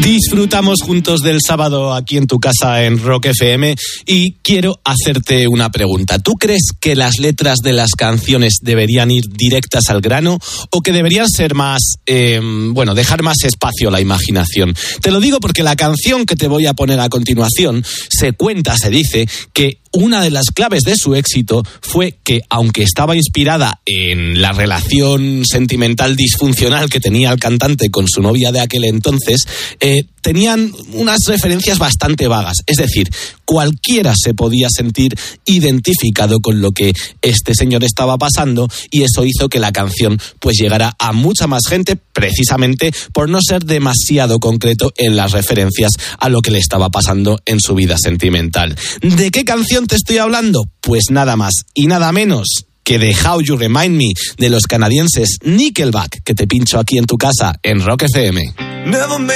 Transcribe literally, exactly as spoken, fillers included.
Disfrutamos juntos del sábado aquí en tu casa en Rock F M y quiero hacerte una pregunta. ¿Tú crees que las letras de las canciones deberían ir directas al grano o que deberían ser más, eh, bueno, dejar más espacio a la imaginación? Te lo digo porque la canción que te voy a poner a continuación se cuenta, se dice que una de las claves de su éxito fue que, aunque estaba inspirada en la relación sentimental disfuncional que tenía el cantante con su novia de aquel entonces, eh, tenían unas referencias bastante vagas. Es decir, cualquiera se podía sentir identificado con lo que este señor estaba pasando y eso hizo que la canción pues llegara a mucha más gente, precisamente por no ser demasiado concreto en las referencias a lo que le estaba pasando en su vida sentimental. ¿De qué canción te estoy hablando? Pues nada más y nada menos que de How You Remind Me, de los canadienses Nickelback, que te pincho aquí en tu casa en Rock F M.